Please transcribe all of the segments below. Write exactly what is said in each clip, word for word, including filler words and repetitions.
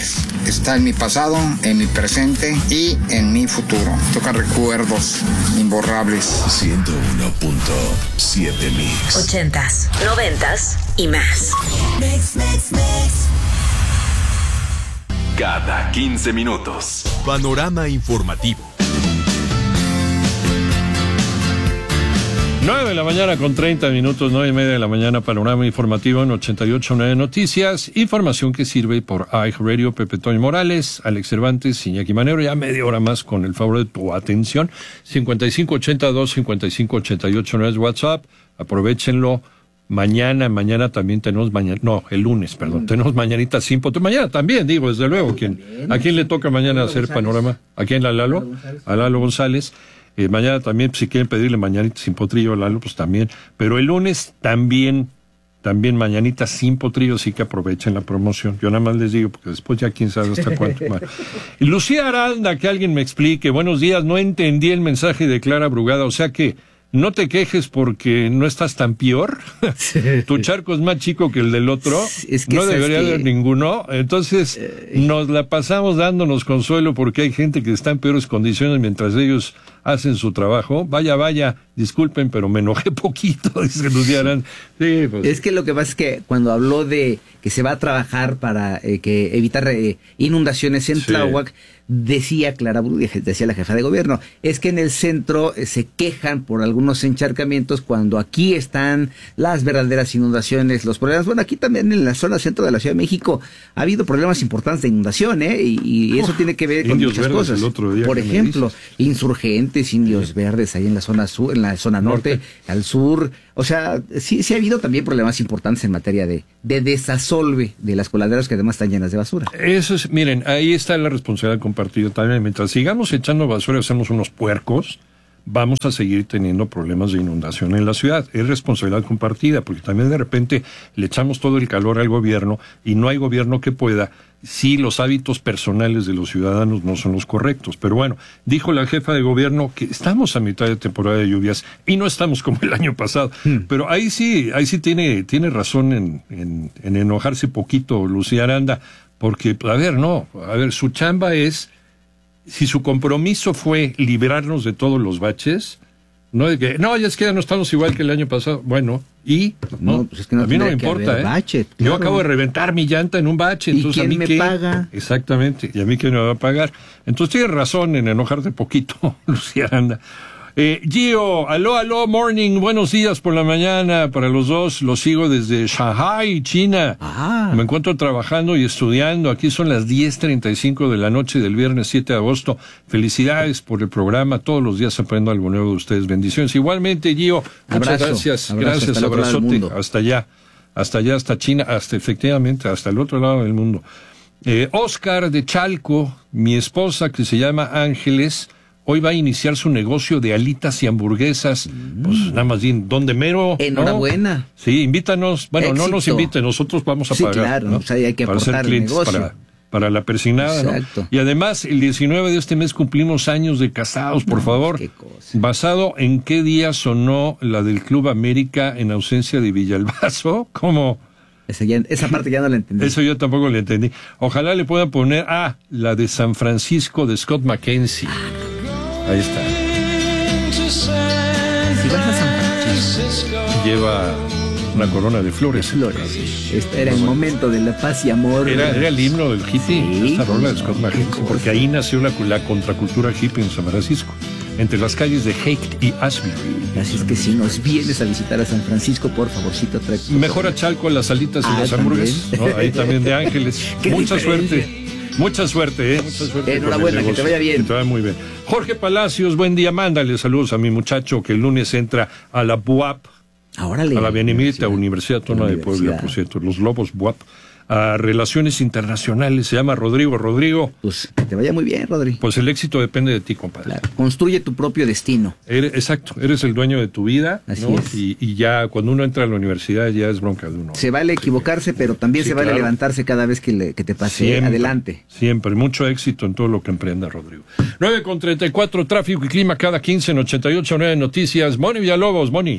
Está en mi pasado, en mi presente y en mi futuro. Toca recuerdos imborrables. ciento uno punto siete Mix. Ochentas, noventas y más. Mix, mix, mix. Cada quince minutos. Panorama informativo. nueve de la mañana con treinta minutos, nueve y media de la mañana, panorama informativo en ochenta y ocho punto nueve Noticias. Información que sirve por iHeartRadio, Pepe Toño Morales, Alex Cervantes, Iñaki Manero. Ya media hora más con el favor de tu atención. cincuenta y cinco ochenta y dos, cincuenta y cinco ochenta y ocho no es WhatsApp. Aprovechenlo. Mañana, mañana también tenemos mañana, no, el lunes, perdón, tenemos mañanita sin pot- mañana también, digo, desde luego, ¿quién, ¿a quién le toca mañana hacer panorama? ¿A quién, a Lalo? A Lalo González. Eh, mañana también, pues, si quieren pedirle mañanita sin potrillo a Lalo, pues también. Pero el lunes también, también mañanita sin potrillo, sí que aprovechen la promoción. Yo nada más les digo, porque después ya quién sabe hasta cuánto más. Y Lucía Aranda, que alguien me explique. Buenos días, no entendí el mensaje de Clara Brugada, o sea que no te quejes porque no estás tan peor. Tu charco es más chico que el del otro. Es que no debería que... haber ninguno. Entonces, eh... nos la pasamos dándonos consuelo porque hay gente que está en peores condiciones mientras ellos hacen su trabajo. Vaya, vaya, disculpen, pero me enojé poquito, dice Lucía Aranda. Sí, pues. Es que lo que pasa es que cuando habló de que se va a trabajar para eh, que evitar eh, inundaciones en sí. Tláhuac, decía Clara Brugada, decía la jefa de gobierno, es que en el centro eh, se quejan por algunos encharcamientos cuando aquí están las verdaderas inundaciones, los problemas. Bueno, aquí también en la zona centro de la Ciudad de México ha habido problemas importantes de inundación, ¿eh? Y, y eso Uf, tiene que ver con muchas cosas. El otro día, por ejemplo, insurgentes, indios sí. verdes ahí en la zona sur, en la zona norte, norte, al sur. O sea, sí, sí ha habido también problemas importantes en materia de, de desasolve de las coladeras que además están llenas de basura. Eso es, miren, ahí está la responsabilidad compartida también. Mientras sigamos echando basura y hacemos unos puercos, vamos a seguir teniendo problemas de inundación en la ciudad. Es responsabilidad compartida, porque también de repente le echamos todo el calor al gobierno y no hay gobierno que pueda si los hábitos personales de los ciudadanos no son los correctos. Pero bueno, dijo la jefa de gobierno que estamos a mitad de temporada de lluvias y no estamos como el año pasado. Hmm. Pero ahí sí, ahí sí tiene, tiene razón en, en, en enojarse poquito Lucía Aranda, porque, a ver, no, a ver, su chamba es, si su compromiso fue librarnos de todos los baches, no de que, no, ya es que ya no estamos igual que el año pasado. Bueno, y no, no pues es que no a mí no me importa, ¿eh? Bache, claro. Yo acabo de reventar mi llanta en un bache, entonces ¿y quién a mí me qué? paga? Exactamente, y a mí quién me va a pagar. Entonces tienes razón en enojarte poquito, Lucía Aranda. Eh, Gio, aló, aló, morning, buenos días por la mañana para los dos, los sigo desde Shanghai, China. Ah. Me encuentro trabajando y estudiando, aquí son las diez treinta y cinco de la noche del viernes siete de agosto. Felicidades por el programa, todos los días aprendo algo nuevo de ustedes, bendiciones. Igualmente, Gio, muchas abrazo, gracias, abrazo, gracias, hasta abrazote, hasta allá, hasta allá, hasta China, hasta efectivamente, hasta el otro lado del mundo. Eh, Oscar de Chalco, mi esposa que se llama Ángeles, hoy va a iniciar su negocio de alitas y hamburguesas. Mm. Pues nada más bien, ¿dónde mero? Enhorabuena. ¿No? Sí, invítanos. Bueno, Éxito. No nos inviten, nosotros vamos a sí, pagar. Claro, ¿no? O sea, hay que para aportar ser clientes el negocio. Para, para la persignada, ¿no? Y además, el diecinueve de este mes cumplimos años de casados, por no, favor. Qué cosa. ¿Basado en qué día sonó la del Club América en ausencia de Villalbazo? ¿Cómo? Esa, ya, esa parte ya no la entendí. Eso yo tampoco la entendí. Ojalá le puedan poner, ah, la de San Francisco de Scott McKenzie. Ahí está. Si vas a San Francisco, lleva una corona de flores. Flores. Este era el momento de la paz y amor. Era, era el himno del hippie, sí, esta rola de Scott McKenzie, porque ahí nació la, la contracultura hippie en San Francisco, entre las calles de Haight y Asheville. Así es que si nos vienes a visitar a San Francisco, por favorcito, trae. Mejor a Chalco, las alitas ah, y las hamburguesas, ¿no? Ahí también de Ángeles. Mucha suerte. Mucha suerte, ¿eh? Mucha suerte. Enhorabuena, que te vaya bien. Que te vaya muy bien. Jorge Palacios, buen día. Mándale saludos a mi muchacho que el lunes entra a la B U A P. Ahora le. A la Benemérita Universidad Autónoma de Puebla, por cierto. Los Lobos B U A P. A Relaciones Internacionales, se llama Rodrigo. Rodrigo. Pues que te vaya muy bien, Rodrigo. Pues el éxito depende de ti, compadre. Claro. Construye tu propio destino. Eres, exacto, eres el dueño de tu vida. Así ¿no? es. Y, y ya cuando uno entra a la universidad ya es bronca de uno. Se vale equivocarse, pero también sí, se vale claro. levantarse cada vez que, le, que te pase. Siempre, adelante. Siempre, mucho éxito en todo lo que emprenda, Rodrigo. nueve con treinta y cuatro, tráfico y clima cada quince en ochenta y ocho punto nueve Noticias. Moni Villalobos, Moni.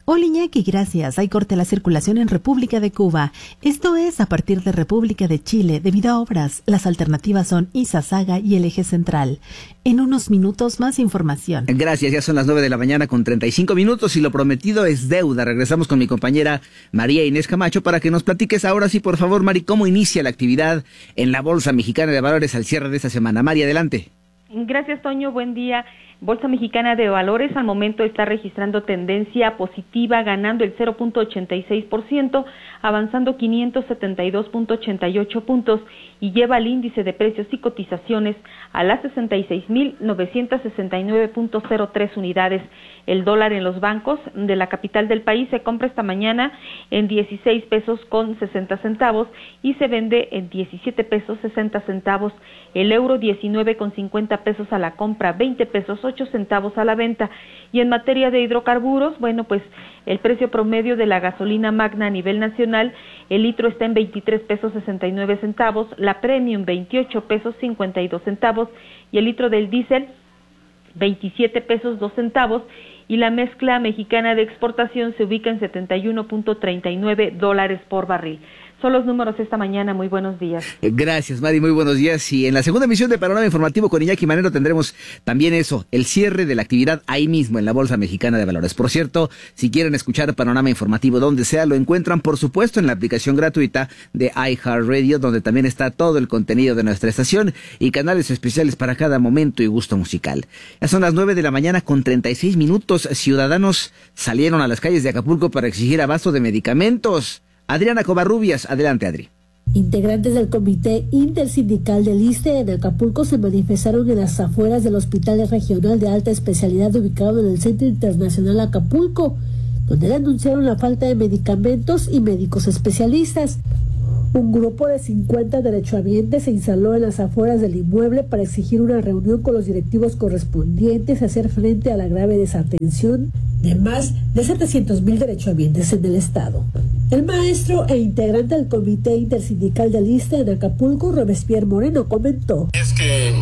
Hola Iñaki, gracias. Hay corte a la circulación en República de Cuba. Esto es a partir de República de Chile debido a obras. Las alternativas son Izazaga y el eje central. En unos minutos más información. Gracias, ya son las nueve de la mañana con treinta y cinco minutos y lo prometido es deuda. Regresamos con mi compañera María Inés Camacho para que nos platiques ahora sí, por favor, Mari, cómo inicia la actividad en la Bolsa Mexicana de Valores al cierre de esta semana. Mari, adelante. Gracias, Toño. Buen día. Bolsa Mexicana de Valores al momento está registrando tendencia positiva, ganando el cero punto ochenta y seis por ciento, avanzando quinientos setenta y dos punto ochenta y ocho puntos y lleva el índice de precios y cotizaciones a las sesenta y seis mil novecientos sesenta y nueve punto cero tres unidades. El dólar en los bancos de la capital del país se compra esta mañana en dieciséis pesos con sesenta centavos y se vende en diecisiete pesos sesenta centavos. El euro diecinueve con cincuenta pesos a la compra, veinte pesos ocho centavos a la venta. Y en materia de hidrocarburos, bueno, pues el precio promedio de la gasolina magna a nivel nacional, el litro está en veintitrés pesos sesenta y nueve centavos, la premium veintiocho pesos cincuenta y dos centavos y el litro del diésel veintisiete pesos dos centavos y la mezcla mexicana de exportación se ubica en setenta y uno punto treinta y nueve dólares por barril. Son los números esta mañana. Muy buenos días. Gracias, Mari. Muy buenos días. Y en la segunda emisión de Panorama Informativo con Iñaki Manero tendremos también eso, el cierre de la actividad ahí mismo en la Bolsa Mexicana de Valores. Por cierto, si quieren escuchar Panorama Informativo donde sea, lo encuentran, por supuesto, en la aplicación gratuita de iHeartRadio, donde también está todo el contenido de nuestra estación y canales especiales para cada momento y gusto musical. Ya son las nueve de la mañana con treinta y seis minutos. Ciudadanos salieron a las calles de Acapulco para exigir abasto de medicamentos. Adriana Covarrubias, adelante, Adri. Integrantes del Comité Intersindical del ISSSTE en Acapulco se manifestaron en las afueras del Hospital Regional de Alta Especialidad ubicado en el Centro Internacional Acapulco, donde denunciaron la falta de medicamentos y médicos especialistas. Un grupo de cincuenta derechohabientes se instaló en las afueras del inmueble para exigir una reunión con los directivos correspondientes a hacer frente a la grave desatención de más de setecientos mil derechohabientes en el estado. El maestro e integrante del Comité Intersindical del ISSSTE en Acapulco, Robespierre Moreno, comentó: Es que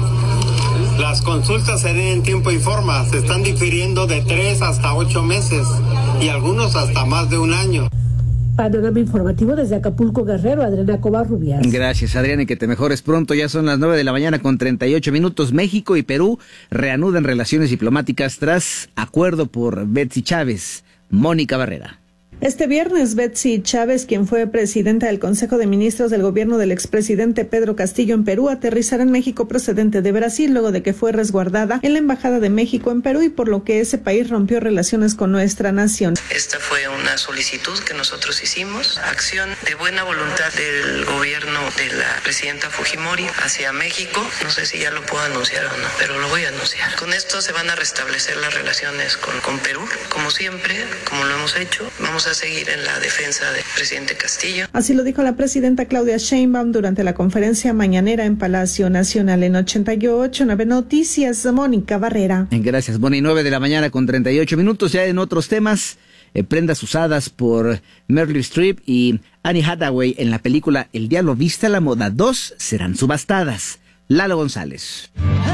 las consultas se den en tiempo y forma, se están difiriendo de tres hasta ocho meses y algunos hasta más de un año. Panorama Informativo desde Acapulco, Guerrero, Adriana Covarrubias. Gracias, Adriana, y que te mejores pronto. Ya son las nueve de la mañana con treinta y ocho minutos. México y Perú reanudan relaciones diplomáticas tras acuerdo por Betsy Chávez. Mónica Barrera. Este viernes, Betsy Chávez, quien fue presidenta del Consejo de Ministros del gobierno del expresidente Pedro Castillo en Perú, aterrizará en México procedente de Brasil luego de que fue resguardada en la Embajada de México en Perú y por lo que ese país rompió relaciones con nuestra nación. Esta fue una solicitud que nosotros hicimos, acción de buena voluntad del gobierno de la presidenta Fujimori hacia México. No sé si ya lo puedo anunciar o no, pero lo voy a anunciar. Con esto se van a restablecer las relaciones con, con Perú, como siempre, como lo hemos hecho. Vamos a a seguir en la defensa del presidente Castillo. Así lo dijo la presidenta Claudia Sheinbaum durante la conferencia mañanera en Palacio Nacional. En ochenta y ocho nueve Noticias, Mónica Barrera. Gracias, Moni. nueve de la mañana con treinta y ocho minutos. Ya en otros temas, eh, prendas usadas por Meryl Streep y Annie Hathaway en la película El Diablo Viste a la Moda dos serán subastadas. Lalo González.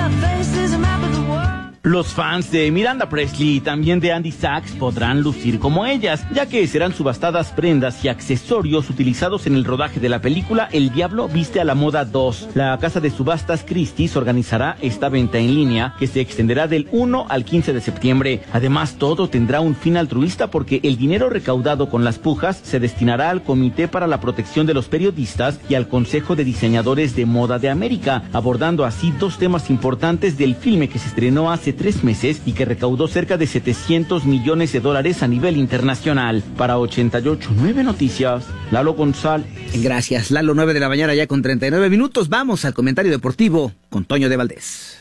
Los fans de Miranda Presley y también de Andy Sachs podrán lucir como ellas, ya que serán subastadas prendas y accesorios utilizados en el rodaje de la película El Diablo Viste a la Moda dos. La casa de subastas Christie's organizará esta venta en línea, que se extenderá del uno al quince de septiembre. Además, todo tendrá un fin altruista porque el dinero recaudado con las pujas se destinará al Comité para la Protección de los Periodistas y al Consejo de Diseñadores de Moda de América, abordando así dos temas importantes del filme que se estrenó hace tres meses y que recaudó cerca de setecientos millones de dólares a nivel internacional. Para ochenta y ocho nueve Noticias, Lalo González. Gracias, Lalo. Nueve de la mañana ya con treinta y nueve minutos. Vamos al comentario deportivo con Toño de Valdés.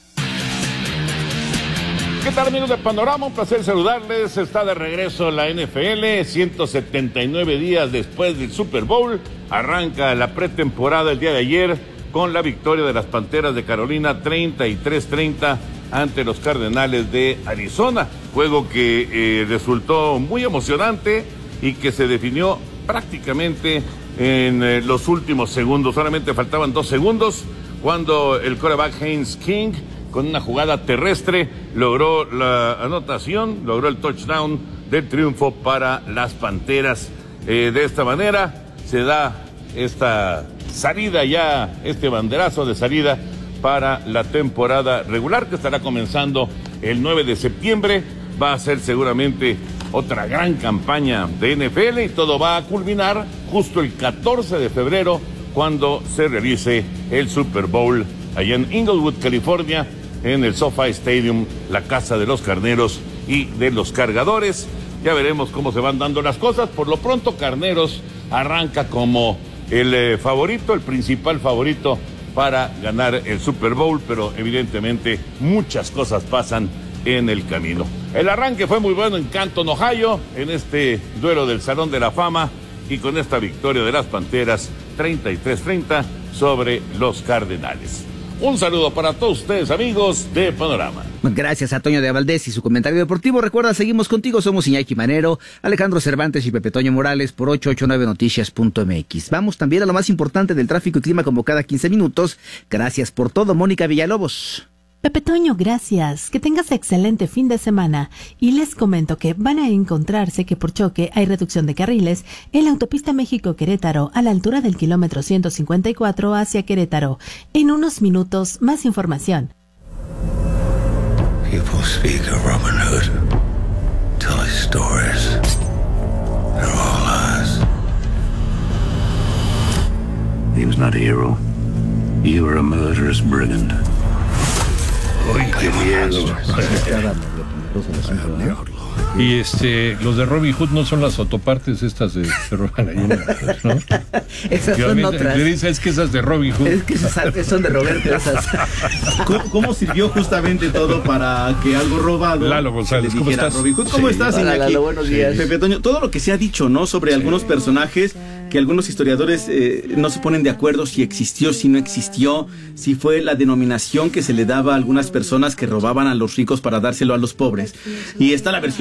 ¿Qué tal, amigos de Panorama? Un placer saludarles. Está de regreso la N F L, ciento setenta y nueve días después del Super Bowl. Arranca la pretemporada el día de ayer con la victoria de las Panteras de Carolina treinta y tres treinta ante los Cardenales de Arizona. Juego que eh, resultó muy emocionante y que se definió prácticamente en eh, los últimos segundos. Solamente faltaban dos segundos cuando el quarterback Haynes King, con una jugada terrestre, logró la anotación, logró el touchdown del triunfo para las Panteras. Eh, de esta manera se da esta salida ya, este banderazo de salida para la temporada regular que estará comenzando el nueve de septiembre. Va a ser seguramente otra gran campaña de N F L y todo va a culminar justo el catorce de febrero cuando se realice el Super Bowl allá en Inglewood, California, en el SoFi Stadium, la casa de los carneros y de los cargadores. Ya veremos cómo se van dando las cosas. Por lo pronto, Carneros arranca como el eh, favorito, el principal favorito para ganar el Super Bowl, pero evidentemente muchas cosas pasan en el camino. El arranque fue muy bueno en Canton, Ohio, en este duelo del Salón de la Fama, y con esta victoria de las Panteras, treinta y tres treinta sobre los Cardenales. Un saludo para todos ustedes, amigos de Panorama. Gracias a Toño de Valdés y su comentario deportivo. Recuerda, seguimos contigo, somos Iñaki Manero, Alejandro Cervantes y Pepe Toño Morales por ocho ocho nueve noticias punto m x. Vamos también a lo más importante del tráfico y clima como cada quince minutos. Gracias por todo, Mónica Villalobos. Pepe Toño, gracias. Que tengas excelente fin de semana. Y les comento que van a encontrarse que por choque hay reducción de carriles en la autopista México-Querétaro a la altura del kilómetro ciento cincuenta y cuatro hacia Querétaro. En unos minutos, más información. People speak of Robin Hood, tell his stories. They're all lies. He was not a hero. You were a murderous brigand. Uy, qué miedo. Y este, los de Robin Hood no son las autopartes estas de se roban ahí, ¿no? Esas son otras. Es que esas de Robin Hood. Es que esas son de Roberto. Esas. ¿Cómo, ¿Cómo sirvió justamente todo para que algo robado Lalo González, ¿cómo estás? Robin Hood? ¿Cómo sí. estás, Hola, Lalo, buenos días. Pepe Toño, todo lo que se ha dicho, ¿no? Sobre sí. algunos personajes que algunos historiadores eh, no se ponen de acuerdo si existió, si no existió, si fue la denominación que se le daba a algunas personas que robaban a los ricos para dárselo a los pobres. Y está la versión